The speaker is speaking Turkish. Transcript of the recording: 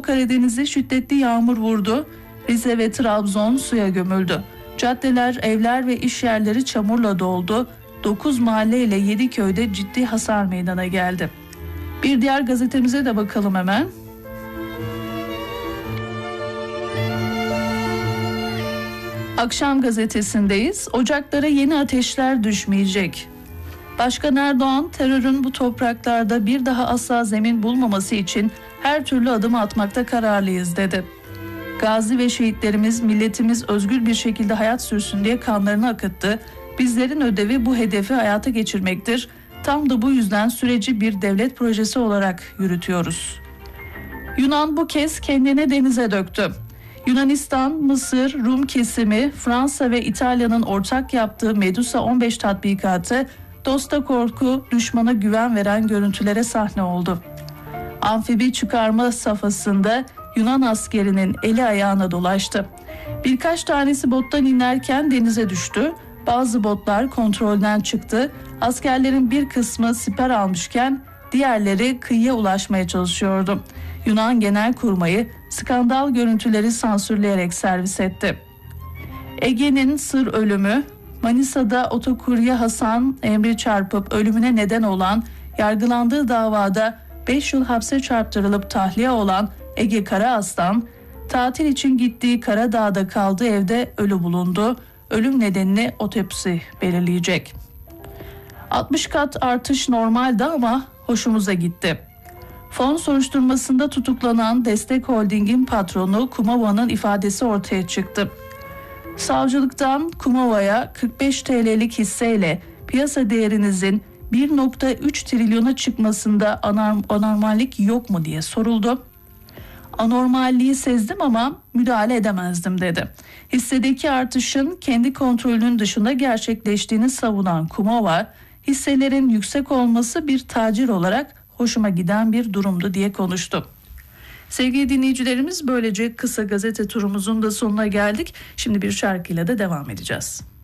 Karadeniz'e şiddetli yağmur vurdu. Rize ve Trabzon suya gömüldü. Caddeler, evler ve iş yerleri çamurla doldu. 9 mahalle ile 7 köyde ciddi hasar meydana geldi. Bir diğer gazetemize de bakalım hemen. Akşam gazetesindeyiz. Ocaklara yeni ateşler düşmeyecek. Başkan Erdoğan, terörün bu topraklarda bir daha asla zemin bulmaması için her türlü adımı atmakta kararlıyız dedi. Gazi ve şehitlerimiz, milletimiz özgür bir şekilde hayat sürsün diye kanlarını akıttı. Bizlerin ödevi bu hedefi hayata geçirmektir. Tam da bu yüzden süreci bir devlet projesi olarak yürütüyoruz. Yunan bu kez kendini denize döktü. Yunanistan, Mısır, Rum kesimi, Fransa ve İtalya'nın ortak yaptığı Medusa 15 tatbikatı, dosta korku, düşmana güven veren görüntülere sahne oldu. Amfibi çıkarma safhasında Yunan askerinin eli ayağına dolaştı. Birkaç tanesi bottan inerken denize düştü. Bazı botlar kontrolden çıktı. Askerlerin bir kısmı siper almışken diğerleri kıyıya ulaşmaya çalışıyordu. Yunan Genelkurmayı skandal görüntüleri sansürleyerek servis etti. Ege'nin sır ölümü, Manisa'da otokurye Hasan Emre çarpıp ölümüne neden olan, yargılandığı davada 5 yıl hapse çarptırılıp tahliye olan Ege Karaaslan, tatil için gittiği Karadağ'da kaldığı evde ölü bulundu. Ölüm nedenini otopsi belirleyecek. 60 kat artış normaldi ama hoşumuza gitti. Fon soruşturmasında tutuklanan Destek Holding'in patronu Kumova'nın ifadesi ortaya çıktı. Savcılıktan Kumova'ya 45 TL'lik hisseyle piyasa değerinizin 1.3 trilyona çıkmasında anormallik yok mu diye soruldu. Anormalliği sezdim ama müdahale edemezdim dedi. Hissedeki artışın kendi kontrolünün dışında gerçekleştiğini savunan Kumova, hisselerin yüksek olması bir tacir olarak hoşuma giden bir durumdu diye konuştu. Sevgili dinleyicilerimiz, böylece kısa gazete turumuzun da sonuna geldik. Şimdi bir şarkıyla da devam edeceğiz.